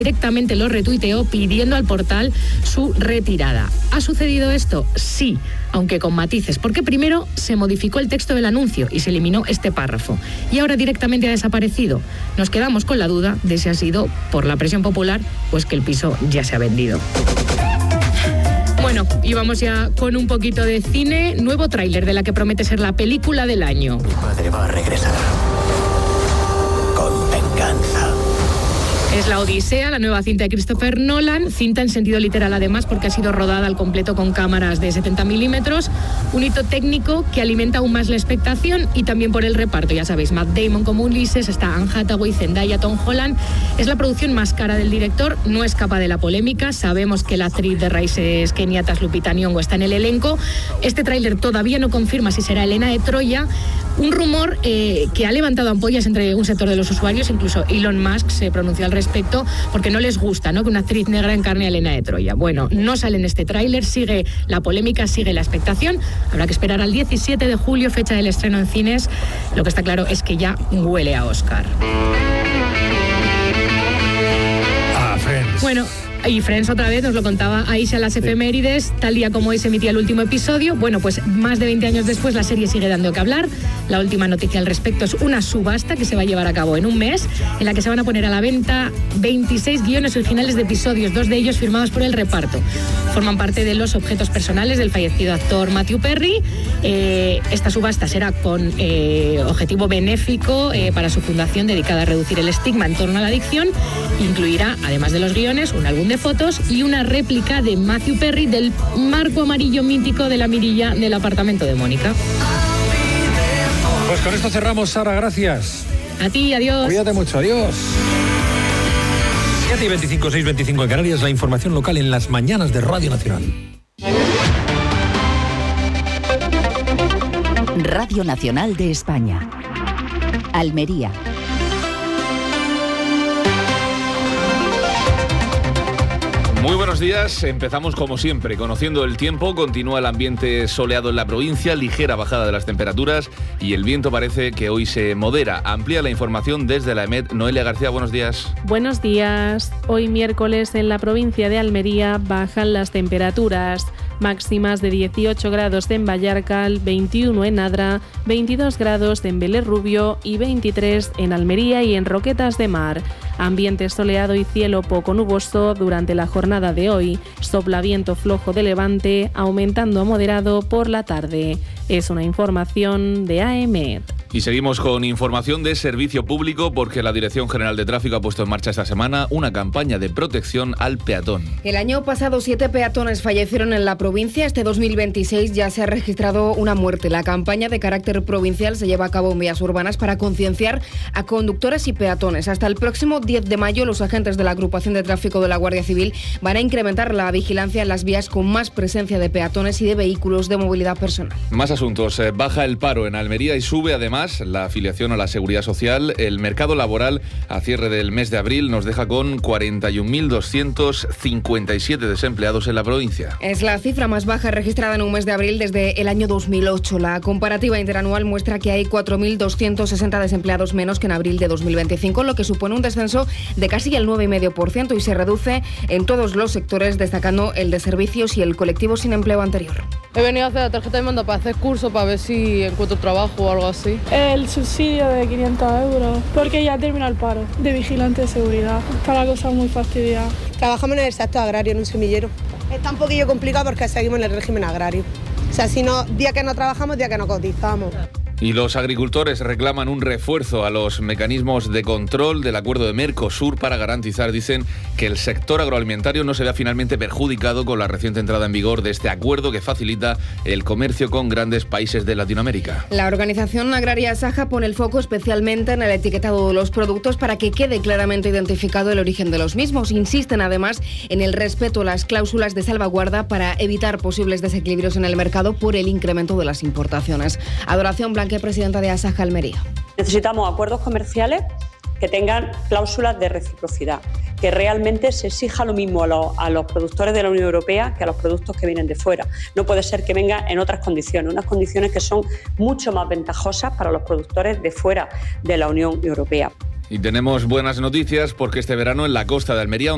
directamente lo retuiteó pidiendo al portal su retirada. ¿Ha sucedido esto? Sí, aunque con matices, porque primero se modificó el texto del anuncio y se eliminó este párrafo. Y ahora directamente ha desaparecido. Nos quedamos con la duda de si ha sido por la presión popular, pues que el piso ya se ha vendido. Bueno, y vamos ya con un poquito de cine. Nuevo tráiler de la que promete ser la película del año. Mi padre va a regresar. Con venganza. Es La Odisea, la nueva cinta de Christopher Nolan, cinta en sentido literal además porque ha sido rodada al completo con cámaras de 70 milímetros, un hito técnico que alimenta aún más la expectación y también por el reparto, ya sabéis, Matt Damon como Ulises, está Anne Hathaway, Zendaya, Tom Holland. Es la producción más cara del director, no escapa de la polémica, sabemos que la actriz de raíces keniatas Lupita Nyong'o está en el elenco. Este tráiler todavía no confirma si será Helena de Troya, un rumor que ha levantado ampollas entre un sector de los usuarios, incluso Elon Musk se pronunció al respecto porque no les gusta, ¿no?, que una actriz negra encarne a Helena de Troya. Bueno, no sale en este tráiler, sigue la polémica, sigue la expectación. Habrá que esperar al 17 de julio, fecha del estreno en cines. Lo que está claro es que ya huele a Oscar. Friends. Bueno, y Friends otra vez, nos lo contaba Aisha en las efemérides, tal día como hoy se emitía el último episodio. Bueno, pues más de 20 años después la serie sigue dando que hablar. La última noticia al respecto es una subasta que se va a llevar a cabo en un mes, en la que se van a poner a la venta 26 guiones originales de episodios, 2 de ellos firmados por el reparto. Forman parte de los objetos personales del fallecido actor Matthew Perry. Esta subasta será con objetivo benéfico para su fundación dedicada a reducir el estigma en torno a la adicción. Incluirá, además de los guiones, un álbum de fotos y una réplica de Matthew Perry del marco amarillo mítico de la mirilla del apartamento de Mónica. Pues con esto cerramos, Sara, gracias. A ti, adiós. Cuídate mucho, adiós. 7:25, 6:25 en Canarias, la información local en las mañanas de Radio Nacional. Radio Nacional de España. Almería. Muy buenos días, empezamos como siempre, conociendo el tiempo, continúa el ambiente soleado en la provincia, ligera bajada de las temperaturas y el viento parece que hoy se modera. Amplía la información desde la EMET. Noelia García, buenos días. Buenos días. Hoy miércoles en la provincia de Almería bajan las temperaturas. Máximas de 18 grados en Vallarcal, 21 en Adra, 22 grados en Vélez Rubio y 23 en Almería y en Roquetas de Mar. Ambiente soleado y cielo poco nuboso durante la jornada de hoy. Sopla viento flojo de levante, aumentando a moderado por la tarde. Es una información de AEMET. Y seguimos con información de servicio público porque la Dirección General de Tráfico ha puesto en marcha esta semana una campaña de protección al peatón. El año pasado 7 peatones fallecieron en la provincia. Este 2026 ya se ha registrado una muerte. La campaña de carácter provincial se lleva a cabo en vías urbanas para concienciar a conductores y peatones. Hasta el próximo 10 de mayo los agentes de la Agrupación de Tráfico de la Guardia Civil van a incrementar la vigilancia en las vías con más presencia de peatones y de vehículos de movilidad personal. Más asuntos. Baja el paro en Almería y sube además la afiliación a la Seguridad Social. El mercado laboral a cierre del mes de abril nos deja con 41.257 desempleados en la provincia. Es la cifra más baja registrada en un mes de abril desde el año 2008. La comparativa interanual muestra que hay 4.260 desempleados menos que en abril de 2025, lo que supone un descenso de casi el 9,5% y se reduce en todos los sectores, destacando el de servicios y el colectivo sin empleo anterior. He venido a hacer la tarjeta de mando para hacer curso, para ver si encuentro trabajo o algo así. El subsidio de 500 euros, porque ya termina el paro de vigilante de seguridad. Está la cosa muy fastidiada. Trabajamos en el sector agrario, en un semillero. Está un poquillo complicado porque seguimos en el régimen agrario. O sea, si no, día que no trabajamos, día que no cotizamos. Y los agricultores reclaman un refuerzo a los mecanismos de control del acuerdo de Mercosur para garantizar, dicen, que el sector agroalimentario no se vea finalmente perjudicado con la reciente entrada en vigor de este acuerdo que facilita el comercio con grandes países de Latinoamérica. La organización agraria Saja pone el foco especialmente en el etiquetado de los productos para que quede claramente identificado el origen de los mismos. Insisten además en el respeto a las cláusulas de salvaguarda para evitar posibles desequilibrios en el mercado por el incremento de las importaciones. Adoración Blanque, presidenta de Asaja Almería. Necesitamos acuerdos comerciales que tengan cláusulas de reciprocidad, que realmente se exija lo mismo a los productores de la Unión Europea que a los productos que vienen de fuera. No puede ser que vengan en otras condiciones, unas condiciones que son mucho más ventajosas para los productores de fuera de la Unión Europea. Y tenemos buenas noticias porque este verano en la costa de Almería